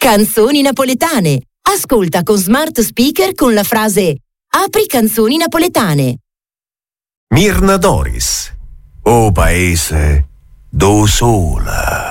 Canzoni napoletane. Ascolta con smart speaker con la frase "Apri canzoni napoletane". Mirna Doris, o paese do sola.